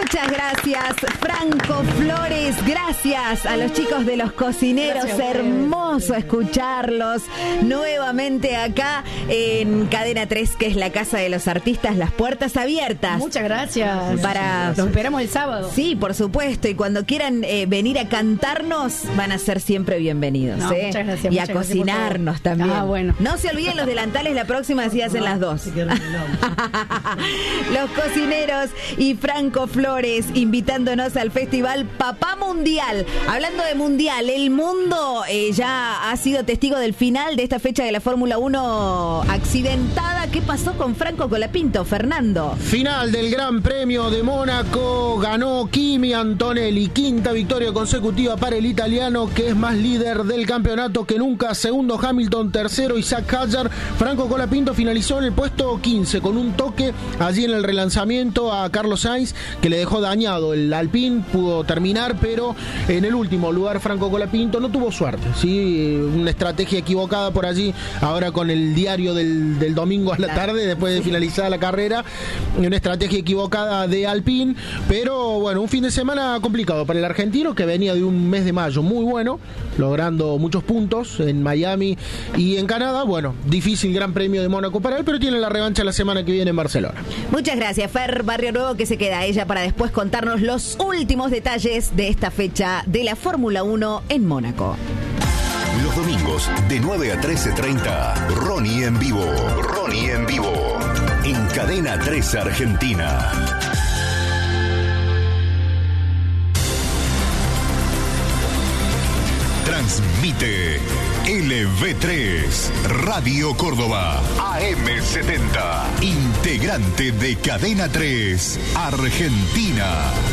Muchas gracias, Franco Flores. Gracias a los chicos de Los Cocineros. Hermoso escucharlos nuevamente acá en Cadena 3, que es la casa de los artistas, las puertas abiertas. Muchas gracias. Los esperamos el sábado. Sí, por supuesto. Y cuando quieran venir a cantarnos, van a ser siempre bienvenidos. Muchas gracias. Y a cocinarnos también. Bueno. No se olviden los delantales, la próxima sí hacen las dos. Los Cocineros y Franco Flores invitándonos al Festival Papá Mundial. Hablando de Mundial, el mundo ya ha sido testigo del final de esta fecha de la Fórmula 1 accidentada. ¿Qué pasó con Franco Colapinto, Fernando? Final del Gran Premio de Mónaco, ganó Kimi Antonelli, quinta victoria consecutiva para el italiano, que es más líder del campeonato que nunca. Segundo Hamilton, tercero Isaac Hadjar. Franco Colapinto finalizó en el puesto 15 con un toque allí en el relanzamiento a Carlos Sainz, que le dejó dañado el Alpine. Pudo terminar, pero en el último lugar Franco Colapinto no tuvo suerte, ¿sí? Una estrategia equivocada por allí, ahora con el diario del domingo a la tarde, después de finalizar la carrera, una estrategia equivocada de Alpine, pero bueno, un fin de semana complicado para el argentino, que venía de un mes de mayo muy bueno, logrando muchos puntos en Miami y en Canadá. Bueno, difícil Gran Premio de Mónaco para él, pero tiene la revancha la semana que viene en Barcelona. Muchas gracias, Fer Barrio Nuevo, que se queda ella para después contarnos los últimos detalles de esta fecha de la Fórmula 1 en Mónaco. Los domingos de 9 a 13:30, Ronnie en vivo. Ronnie en vivo. En Cadena 3 Argentina. Transmite LV3 Radio Córdoba AM70, integrante de Cadena 3 Argentina.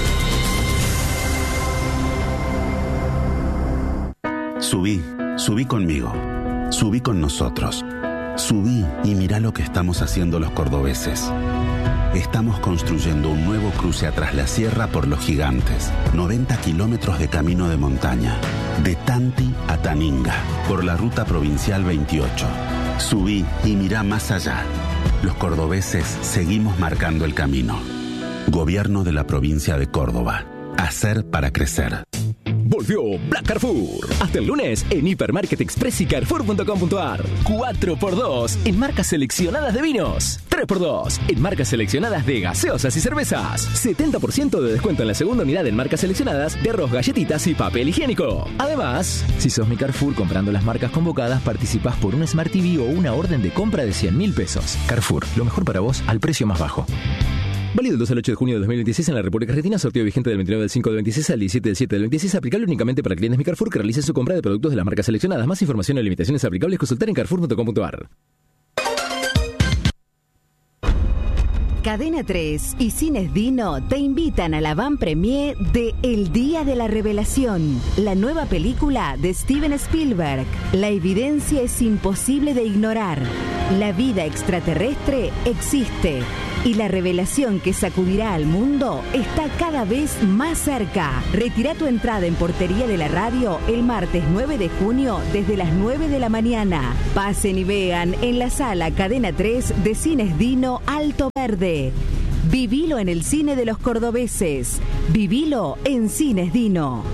Subí conmigo, subí con nosotros, subí y mirá lo que estamos haciendo los cordobeses. Estamos construyendo un nuevo cruce a Tras la Sierra por Los Gigantes, 90 kilómetros de camino de montaña, de Tanti a Taninga, por la ruta provincial 28. Subí y mirá más allá. Los cordobeses seguimos marcando el camino. Gobierno de la provincia de Córdoba. Hacer para crecer. Volvió Black Carrefour. Hasta el lunes en Hipermarket Express y Carrefour.com.ar. 4x2 en marcas seleccionadas de vinos. 3x2 en marcas seleccionadas de gaseosas y cervezas. 70% de descuento en la segunda unidad en marcas seleccionadas de arroz, galletitas y papel higiénico. Además, si sos mi Carrefour comprando las marcas convocadas, participás por un Smart TV o una orden de compra de 100.000 pesos. Carrefour, lo mejor para vos al precio más bajo. Válido del 2 al 8 de junio de 2026 en la República Argentina. Sorteo vigente del 29 del 5 del 26 al 17 del 7 del 26. Aplicable únicamente para clientes Mi Carrefour que realicen su compra de productos de las marcas seleccionadas. Más información y limitaciones aplicables consultar en Carrefour.com.ar. Cadena 3 y Cines Dino te invitan a la van premier de El Día de la Revelación, la nueva película de Steven Spielberg. La evidencia es imposible de ignorar. La vida extraterrestre existe y la revelación que sacudirá al mundo está cada vez más cerca. Retira tu entrada en Portería de la Radio el martes 9 de junio desde las 9 de la mañana. Pasen y vean en la sala Cadena 3 de Cines Dino Alto Verde. Vivilo en el cine de los cordobeses. Vivilo en Cines Dino.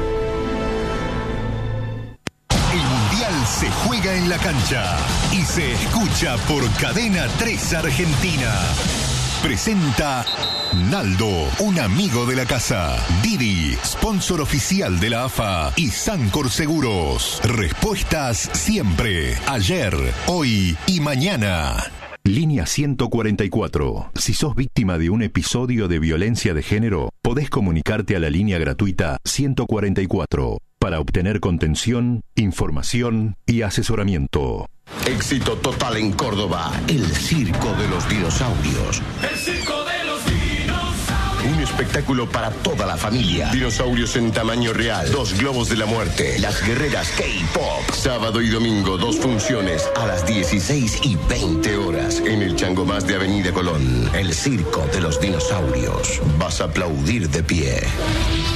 El Mundial se juega en la cancha y se escucha por Cadena 3 Argentina. Presenta Naldo, un amigo de la casa. Didi, sponsor oficial de la AFA y Sancor Seguros. Respuestas siempre, ayer, hoy y mañana. Línea 144. Si sos víctima de un episodio de violencia de género, podés comunicarte a la línea gratuita 144 para obtener contención, información y asesoramiento. Éxito total en Córdoba, el Circo de los Dinosaurios. ¡El Circo de los Dinosaurios! Un espectáculo para toda la familia. Dinosaurios en tamaño real, 2 globos de la muerte, las guerreras K-Pop. Sábado y domingo, 2 funciones a las 16:20 en el Changomás de Avenida Colón. El Circo de los Dinosaurios. Vas a aplaudir de pie.